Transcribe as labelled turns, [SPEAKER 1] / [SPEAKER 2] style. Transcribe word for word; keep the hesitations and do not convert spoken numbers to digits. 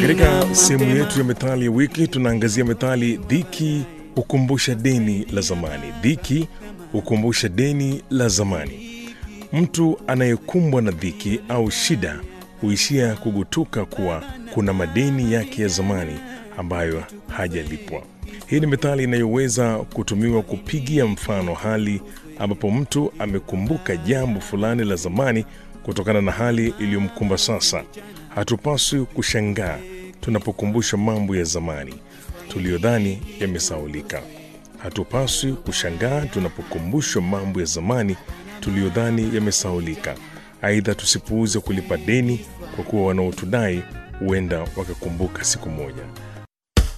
[SPEAKER 1] Katika sehemu yetu ya methali ya wiki tunaangazia methali dhiki hukumbusha deni la zamani. Dhiki hukumbusha deni la zamani. Mtu anayekumbwa na dhiki au shida huishia kugutuka kuwa kuna madeni yake ya zamani ambayo hajalipwa. Hii ni methali inayoweza kutumiwa kupigia mfano hali ambapo mtu amekumbuka jambo fulani la zamani kutokana na hali iliyomkumba sasa. Hatupaswi kushangaa tunapokumbusha mambo ya zamani tuliyodhani yamesahaulika. Hatupaswi kushangaa tunapokumbushwa mambo ya zamani tuliyodhani yamesahaulika. Aidha, tusipuuze kulipa deni kwa kuwa wanaotudai huenda wakakumbuka siku moja.